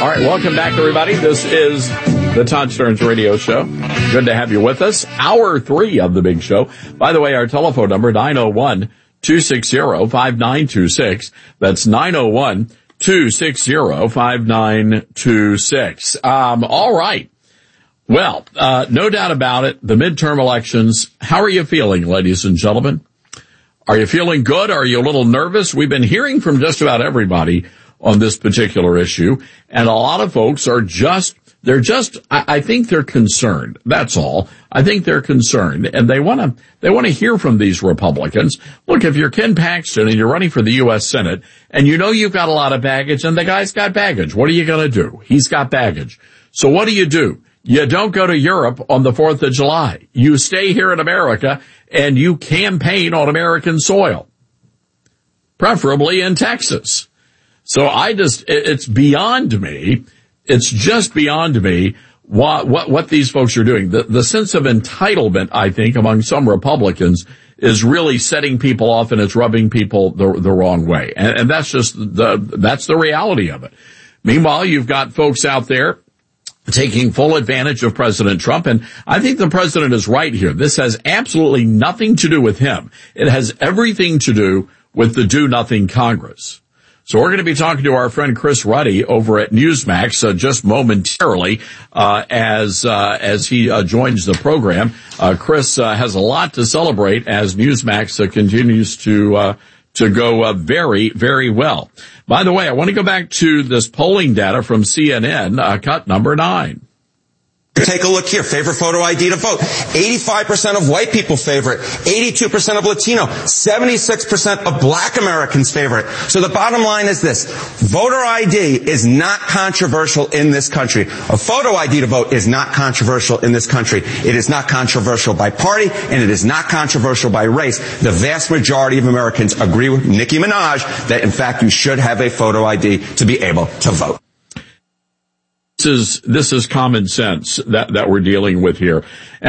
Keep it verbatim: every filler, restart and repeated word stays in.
All right, welcome back, everybody. This is the Todd Stearns Radio Show. Good to have you with us. Hour three of the big show. By the way, our telephone number, nine oh one, two six zero, five nine two six. That's nine oh one, two six zero, five nine two six. Um, all right. Well, uh, no doubt about it, the midterm elections. How are you feeling, ladies and gentlemen? Are you feeling good? Are you a little nervous? We've been hearing from just about everybody on this particular issue, and a lot of folks are just, they're just, I, I think they're concerned. That's all. I think they're concerned, and they want to, they want to hear from these Republicans. Look, if you're Ken Paxton and you're running for the U S Senate, and you know you've got a lot of baggage, and the guy's got baggage, what are you going to do? He's got baggage. So what do you do? You don't go to Europe on the fourth of July. You stay here in America, and you campaign on American soil, preferably in Texas. So I just, it's beyond me. It's just beyond me what, what, what these folks are doing. The, the sense of entitlement, I think, among some Republicans is really setting people off, and it's rubbing people the, the wrong way. And, and that's just the, that's the reality of it. Meanwhile, you've got folks out there taking full advantage of President Trump, and I think the president is right here. This has absolutely nothing to do with him. It has everything to do with the do-nothing Congress. So we're going to be talking to our friend Chris Ruddy over at Newsmax uh, just momentarily uh, as uh, as he uh, joins the program. Uh, Chris uh, has a lot to celebrate as Newsmax uh, continues to uh, to go uh, very, very well. By the way, I want to go back to this polling data from C N N, uh, cut number nine. Take a look here. Favorite photo I D to vote. eighty-five percent of white people favor it. eighty-two percent of Latino. seventy-six percent of black Americans favor it. So the bottom line is this. Voter I D is not controversial in this country. A photo I D to vote is not controversial in this country. It is not controversial by party, and it is not controversial by race. The vast majority of Americans agree with Nicki Minaj that, in fact, you should have a photo I D to be able to vote. This is, this is common sense that, that we're dealing with here.